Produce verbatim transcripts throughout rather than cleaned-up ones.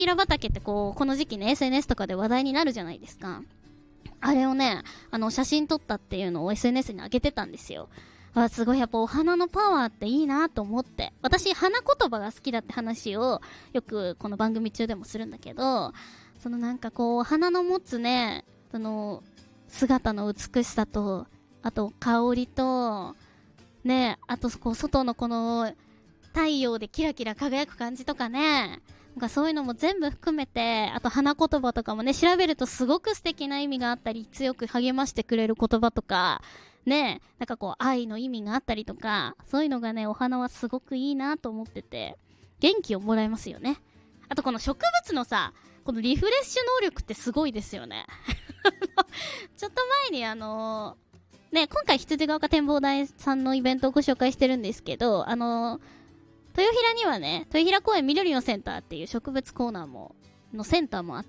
平畑ってこう、この時期ね、エスエヌエス とかで話題になるじゃないですか。あれをね、あの、写真撮ったっていうのを エスエヌエス に上げてたんですよ。あ、すごいやっぱお花のパワーっていいなと思って。私、花言葉が好きだって話をよくこの番組中でもするんだけど、そのなんかこう、花の持つね、その、姿の美しさと、あと香りと、ね、あとこう、外のこの、太陽でキラキラ輝く感じとかね、なんかそういうのも全部含めて、あと花言葉とかもね、調べるとすごく素敵な意味があったり、強く励ましてくれる言葉とか、ね、なんかこう愛の意味があったりとか、そういうのがね、お花はすごくいいなと思ってて、元気をもらえますよね。あとこの植物のさ、このリフレッシュ能力ってすごいですよね。ちょっと前にあのー、ね、今回羊ヶ丘展望台さんのイベントをご紹介してるんですけど、あのー、豊平にはね、豊平公園緑のセンターっていう植物コーナーも、のセンターもあって、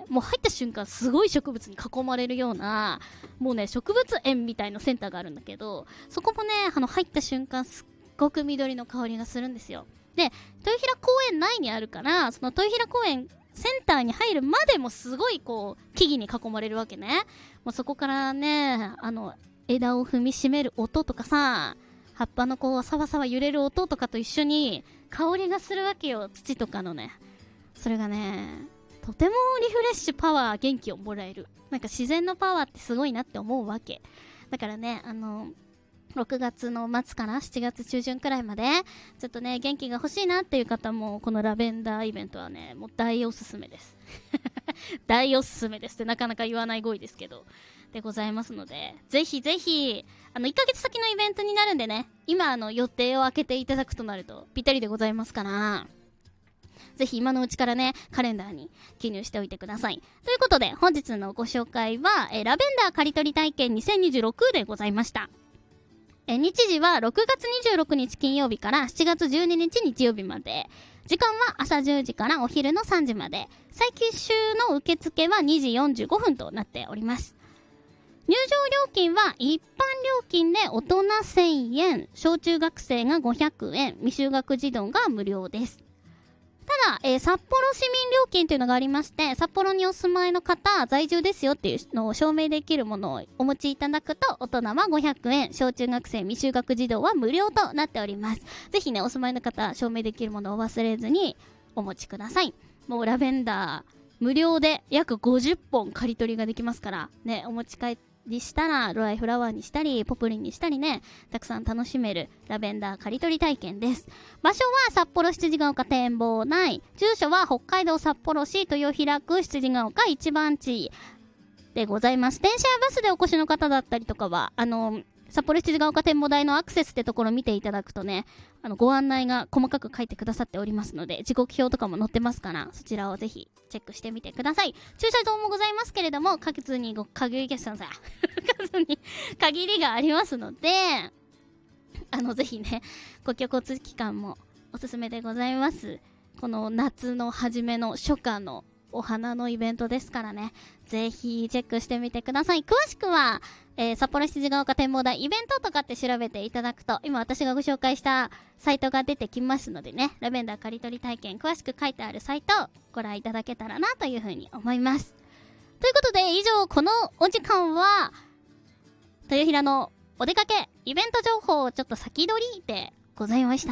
もう入った瞬間すごい植物に囲まれるような、もうね、植物園みたいなセンターがあるんだけど、そこもね、あの、入った瞬間すっごく緑の香りがするんですよ。で、豊平公園内にあるから、その豊平公園センターに入るまでもすごいこう、木々に囲まれるわけね。もうそこからね、あの、枝を踏みしめる音とかさ、葉っぱのこうサワサワ揺れる音とかと一緒に香りがするわけよ、土とかのね。それがね、とてもリフレッシュパワー、元気をもらえる。なんか自然のパワーってすごいなって思うわけだからね、あのろくがつの末からしちがつ中旬くらいまでちょっとね、元気が欲しいなっていう方もこのラベンダーイベントはね、もう大おすすめです大おすすめですってなかなか言わない語彙ですけどでございますので、ぜひぜひ、あの、いっかげつ先のイベントになるんでね、今、あの、予定を空けていただくとなると、ぴったりでございますから、ぜひ今のうちからね、カレンダーに記入しておいてください。ということで、本日のご紹介は、えラベンダー刈り取り体験にせんにじゅうろくでございました。え日時はろくがつにじゅうろくにち金曜日からしちがつじゅうににち日曜日まで。時間は朝じゅうじからお昼のさんじまで。最終の受付はにじよんじゅうごふんとなっております。入場料金は一般料金で大人せんえん、小中学生がごひゃくえん、未就学児童が無料です。ただ、えー、札幌市民料金というのがありまして、札幌にお住まいの方、在住ですよっていうのを証明できるものをお持ちいただくと、大人はごひゃくえん、小中学生、未就学児童は無料となっております。ぜひね、お住まいの方、証明できるものを忘れずにお持ちください。もうラベンダー、無料で約ごじゅっぽん刈り取りができますから、ね、お持ち帰って、にしたらドライフラワーにしたりポプリンにしたりね、たくさん楽しめるラベンダー刈り取り体験です。場所は札幌羊ヶ丘展望台、住所は北海道札幌市豊平区羊ヶ丘一番地でございます。電車やバスでお越しの方だったりとかは、あの札幌羊ヶ丘展望台のアクセスってところを見ていただくとね、あのご案内が細かく書いてくださっておりますので、時刻表とかも載ってますから、そちらをぜひチェックしてみてください。駐車場もございますけれども、数にご限りがさ数に限りがありますので、あのぜひね、公共交通機関もおすすめでございます。この夏の初めの初夏のお花のイベントですからね、ぜひチェックしてみてください。詳しくは、えー、札幌羊ヶ丘展望台イベントとかって調べていただくと、今私がご紹介したサイトが出てきますのでね、ラベンダー刈り取り体験詳しく書いてあるサイトをご覧いただけたらなというふうに思います。ということで、以上このお時間は豊平のお出かけイベント情報をちょっと先取りでございました。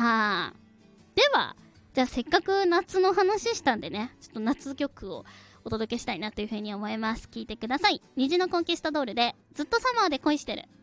ではじゃあせっかく夏の話したんでね、ちょっと夏曲をお届けしたいなというふうに思います。聴いてください。虹のコンキスタドールでずっとサマーで恋してる。